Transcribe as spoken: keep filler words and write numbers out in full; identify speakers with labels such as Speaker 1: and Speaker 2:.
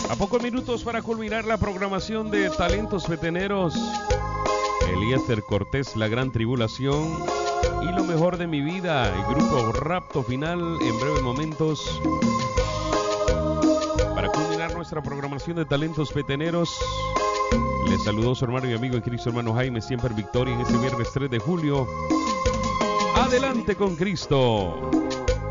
Speaker 1: A pocos minutos para culminar la programación de Talentos Peteneros, Eliezer Cortés, La Gran Tribulación y Lo Mejor de Mi Vida, el grupo Rapto Final en breves momentos. Para culminar nuestra programación de Talentos Peteneros, les saludó su hermano y amigo en Cristo, hermano Jaime, siempre en victoria en este viernes tres de julio. Adelante con Cristo.